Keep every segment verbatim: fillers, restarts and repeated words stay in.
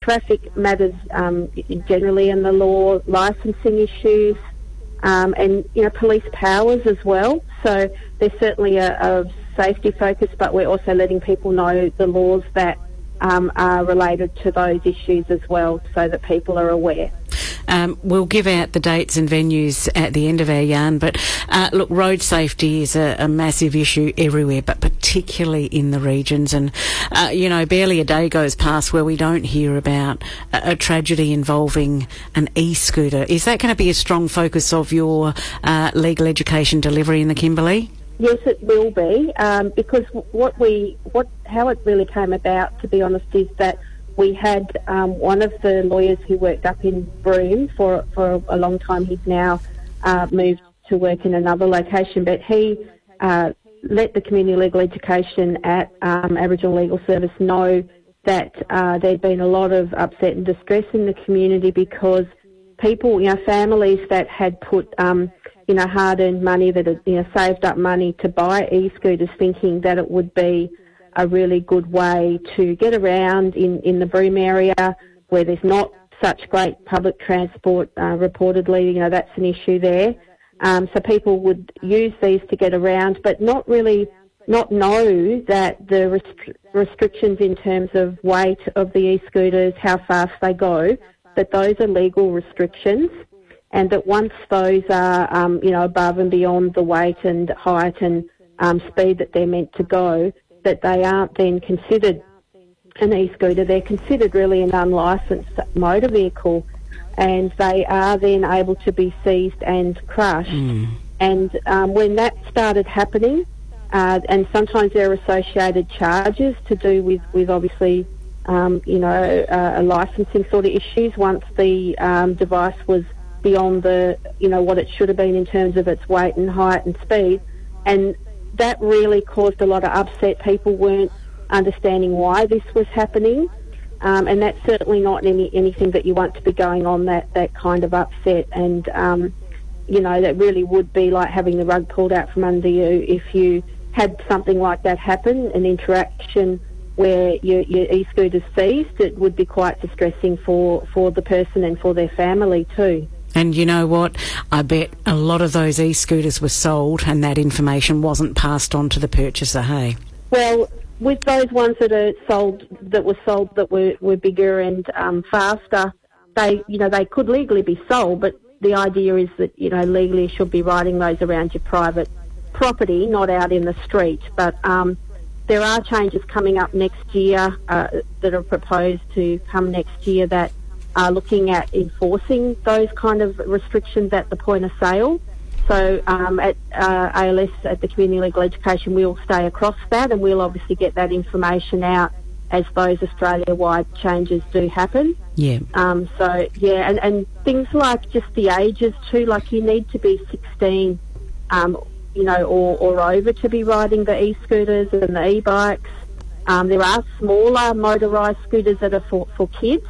traffic matters um, generally in the law, licensing issues, um, and, you know, police powers as well. So there's certainly a, a safety focus, but we're also letting people know the laws that um, are related to those issues as well, so that people are aware. Um, we'll give out the dates and venues at the end of our yarn, but uh, look, road safety is a, a massive issue everywhere, but particularly in the regions. And, uh, you know, barely a day goes past where we don't hear about a, a tragedy involving an e-scooter. Is that going to be a strong focus of your uh, legal education delivery in the Kimberley? Yes, it will be, um, because what we, what, how it really came about, to be honest, is that we had um, one of the lawyers who worked up in Broome for for a long time. He's now uh, moved to work in another location, but he uh, let the community legal education at um, Aboriginal Legal Service know that uh, there'd been a lot of upset and distress in the community because people, you know, families that had put, um, you know, hard-earned money, that had, you know, saved up money to buy e-scooters, thinking that it would be a really good way to get around in, in the Broome area where there's not such great public transport, uh, reportedly, you know, that's an issue there. Um, so people would use these to get around, but not really, not know that the restri- restrictions in terms of weight of the e-scooters, how fast they go, that those are legal restrictions, and that once those are, um, you know, above and beyond the weight and height and um, speed that they're meant to go, that they aren't then considered an e-scooter. They're considered really an unlicensed motor vehicle, and they are then able to be seized and crushed. Mm. And um, when that started happening, uh, and sometimes there are associated charges to do with, with obviously, um, you know, uh, licensing sort of issues once the um, device was beyond the, you know, what it should have been in terms of its weight and height and speed. And that really caused a lot of upset. People weren't understanding why this was happening, um, and that's certainly not any anything that you want to be going on, that, that kind of upset. And, um, you know, that really would be like having the rug pulled out from under you if you had something like that happen, an interaction where your, your e-scooter's seized. It would be quite distressing for, for the person and for their family too. And you know what? I bet a lot of those e-scooters were sold and that information wasn't passed on to the purchaser, hey? Well, with those ones that are sold, that were sold that were, were bigger and um, faster, they, you know, they could legally be sold, but the idea is that, you know, legally you should be riding those around your private property, not out in the street. But um, there are changes coming up next year uh, that are proposed to come next year that are looking at enforcing those kind of restrictions at the point of sale. So um, at uh, A L S, at the Community Legal Education, we'll stay across that, and we'll obviously get that information out as those Australia-wide changes do happen. Yeah. Um, so, yeah, and, and things like just the ages too, like you need to be sixteen, um, you know, or, or over to be riding the e-scooters and the e-bikes. Um, there are smaller motorised scooters that are for, for kids,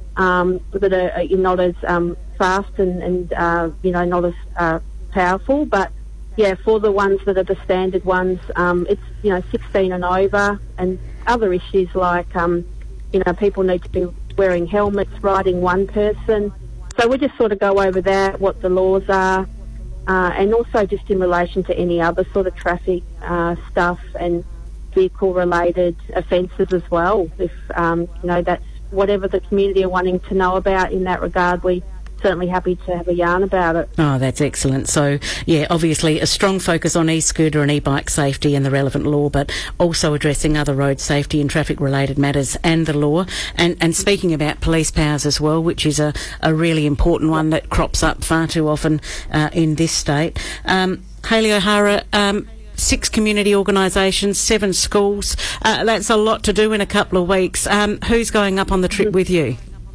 um, that are not as um, fast and, and uh, you know, not as uh, powerful. But, yeah, for the ones that are the standard ones, um, it's, you know, sixteen and over, and other issues like, um, you know, people need to be wearing helmets, riding one person. So we just sort of go over that, what the laws are, uh, and also just in relation to any other sort of traffic uh, stuff and vehicle-related offences as well. If, um, you know, that's whatever the community are wanting to know about in that regard, we certainly happy to have a yarn about it. Oh, that's excellent. So, yeah, obviously a strong focus on e-scooter and e-bike safety and the relevant law, but also addressing other road safety and traffic-related matters and the law. And, and speaking about police powers as well, which is a, a really important one that crops up far too often uh, in this state. Um, Hayley O'Hara, um, six community organisations, seven schools. Uh, that's a lot to do in a couple of weeks. Um, who's going up on the trip with you?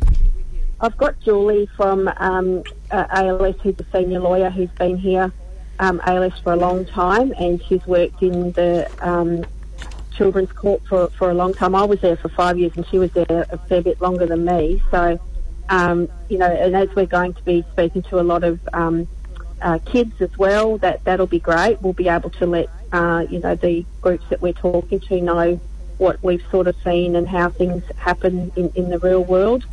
I've got Julie from um, uh, A L S, who's a senior lawyer who's been here, um, A L S for a long time, and she's worked in the um, Children's Court for, for a long time. I was there for five years and she was there a fair bit longer than me. So, um, you know, and as we're going to be speaking to a lot of um, uh, kids as well, that, that'll be great. We'll be able to let, uh, you know, the groups that we're talking to know what we've sort of seen and how things happen in, in the real world.